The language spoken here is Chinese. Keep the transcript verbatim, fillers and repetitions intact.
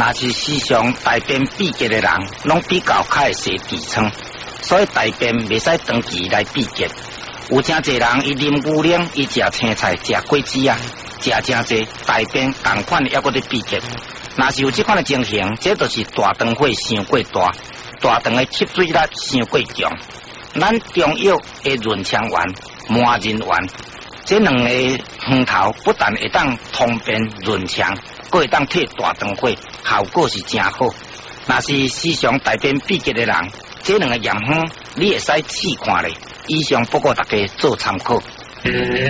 若是时常大便闭结的人，拢比较较会生痔疮，所以大便袂使长期来闭结。有真侪人伊啉牛奶，伊食青菜、食果子啊，食真侪大便同款还搁伫闭结。若是有这款的情形，这就是大肠火伤过大，大肠的吸水力伤过强。咱中药的润肠丸、麻仁丸，这两个汤头不但会当通便润肠，佫会当替大肠火，效果是真好。若是时常大便闭结的人，这两个药方你会使试看咧。以上不过大家做参考。